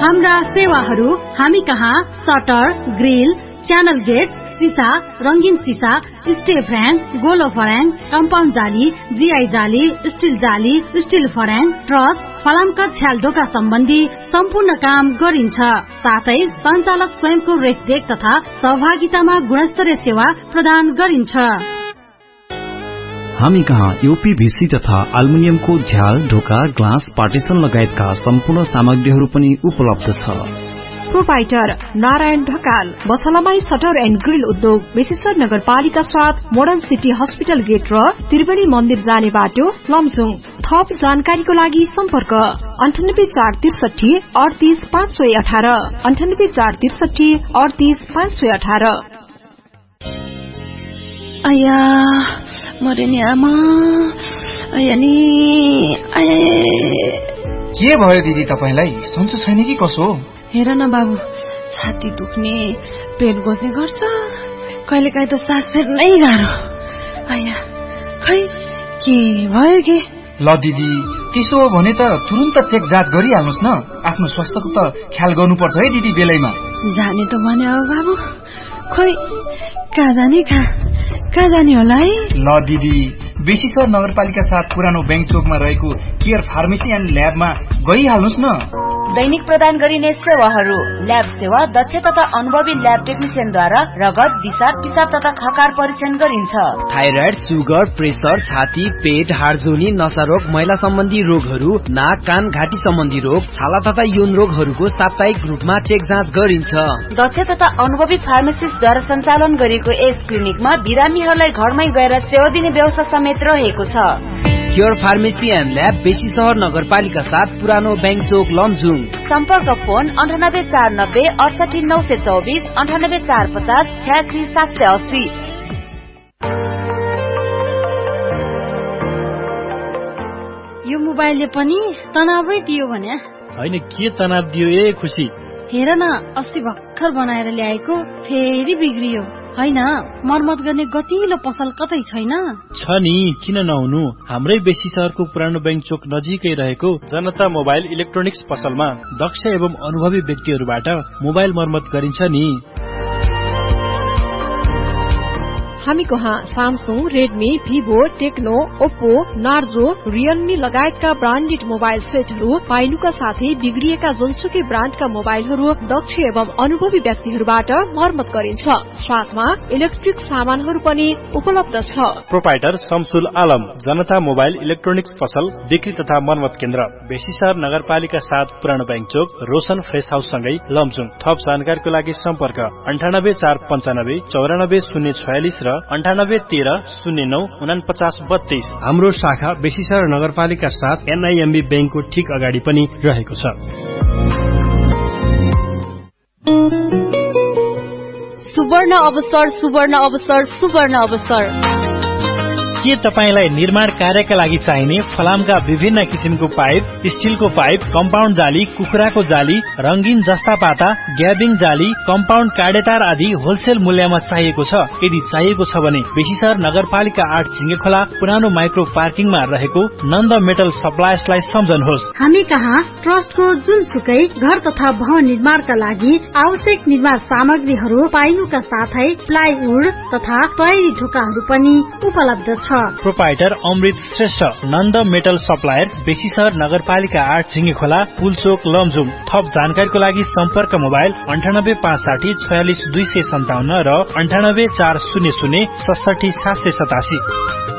हाम्रा सेवाहरू हामी कहाँ सटर, ग्रिल, च्यानल गेट, सीसा, रंगीन सीसा, स्टेप फ्रेम, गोलो फर्याङ, कम्पाउन्ड जाली, जीआई जाली, स्टिल जाली, स्टिल फर्याङ, ट्रस, फलामका छ्याल ढोका सम्बन्धी सम्पूर्ण काम गरिन्छ। साथै सञ्चालक स्वयंको रेखदेख तथा सहभागितामा गुणस्तरीय सेवा प्रदान गरिन्छ। हामी कहाँ यूपीभीसी तथा एल्युमिनियमको झ्याल, ढोका, ग्लास, पार्टिसन लगायतका सम्पूर्ण सामग्रीहरू पनि उपलब्ध छ। Proprietor Narayan Dhakal, मसलामाई shutter and grill उद्योग, बेसीसर नगरपालिका साथ मोडर्न सिटी हस्पिटल गेट र त्रिवेणी मन्दिर जाने बाटो, लमजुङ। थप जानकारीको लागि सम्पर्क 98 463 38518 98 463 38518। आया मरे नि आमा, आया नि आया। के भयो दिदी तपाईलाई? सन्चो छैन कि कसो? हेर न बाबु, छाती दुख्ने, पेट गोज्ने गर्छ, कहिलेकाहीँ त सास फेर्नै गाह्रो। आया खै के भयो के? ल दिदी, त्यसो हो भने त तुरुन्त चेक जाँच गरिहाल्नुस् न। आफ्नो स्वास्थ्यको त ख्याल गर्नुपर्छ है दिदी बेलैमा। जाने त भने हो बाबु, खोइ कहाँ जाने कहाँ जाने होला है? ल दिदी, बेसीसर नगरपालिका साथ पुरानो बैंक चोकमा रहेको केयर फार्मेसी एन्ड ल्याबमा गइहाल्नुस् न। दैनिक प्रदान गरिने सेवाहरू: ल्याब सेवा दक्ष तथा अनुभवी ल्याब टेक्निसियनद्वारा रगत, दिशा, पिसाब तथा खकार परीक्षण गरिन्छ। थाइराइड, सुगर, प्रेसर, छाती, पेट, हाडजोनी, नसारोग, महिला सम्बन्धी रोगहरू, नाक, कान, घाँटी सम्बन्धी रोग, छाला तथा यौन रोगहरूको साप्ताहिक रूपमा चेक जाँच गरिन्छ। दक्ष तथा अनुभवी फार्मासिस्टद्वारा सञ्चालन गरिएको यस क्लिनिकमा बिरामीहरूलाई घरमै गएर सेवा दिने व्यवस्था समेत रहेको छ। Care pharmacy and lab, Besisahar नगरपालिका साथ पुरानो बैंक चोक, लमजुङ। सम्पर्क फोन 98 490 68 924 98 450 86 780। यो मोबाइलले पनि तनावै दियो भने? होइन, के तनाव दियो ए खुसी? हेर न, अस्ति भर्खर बनाएर ल्याएको फेरि बिग्रियो। होइन, मर्मत गर्ने गतिलो पसल कतै छैन? छ नि, किन नहुनु? हाम्रै बेसीसहरको पुरानो बैंक चोक नजिकै रहेको जनता मोबाइल इलेक्ट्रोनिक्स पसलमा दक्ष एवं अनुभवी व्यक्तिहरूबाट मोबाइल मर्मत गरिन्छ नि। हामी कहाँ Samsung, Redmi, Vivo, Tecno, Oppo, Narzo, Realme लगायतका ब्रान्डेड मोबाइल सेटहरू पाइनुका साथै बिग्रिएका जुनसुकै ब्रान्डका मोबाइलहरू दक्ष एवं अनुभवी व्यक्तिहरूबाट मर्मत गरिन्छ। साथमा इलेक्ट्रिक सामानहरू पनि उपलब्ध छ। प्रोपाइटर शमसुल आलम, जनता मोबाइल इलेक्ट्रोनिक्स पसल, बिक्री तथा मर्मत केन्द्र, बेसीसहर नगरपालिका साथ पुरानो बैंक चोक, रोशन फ्रेस हाउस सँगै लमजुङ। थप जानकारीको लागि सम्पर्क 98 495 94 046 र 98 13 09 49 32। हाम्रो शाखा बेसीसहर नगरपालिका साथ एनआईएमबी बैंकको ठीक अगाडि पनि रहेको छ। सुवर्ण अवसर, सुवर्ण अवसर, सुवर्ण अवसर। के तपाईलाई निर्माण कार्यका लागि चाहिने फलामका विभिन्न किसिमको पाइप, स्टिलको पाइप, कम्पाउन्ड जाली, कुखुराको जाली, रंगीन जस्ता पाता, ग्याबिङ जाली, कम्पाउन्ड काडेतार आदि होलसेल मूल्यमा चाहिएको छ? यदि चाहिएको छ भने बेसीसहर नगरपालिका 8 झिङ्गेखोला पुरानो माइक्रो पार्किङमा रहेको नन्द मेटल सप्लायर्सलाई सम्झनुहोस्। हामी कहाँ ट्रस्टको जुनसुकै घर तथा भवन निर्माणका लागि आवश्यक निर्माण सामग्रीहरू पाइनुका साथै प्लाइवुड तथा तयारी ढोकाहरू पनि उपलब्ध छ। प्रोपाइटर अमृत श्रेष्ठ, नन्द मेटल सप्लायर, बेसीसहर नगरपालिका 8 झिङ्गेखोला, पुलचोक, लमजुङ। थप जानकारीको लागि सम्पर्क मोबाइल 98 560 46 257 र 98 400 67 787।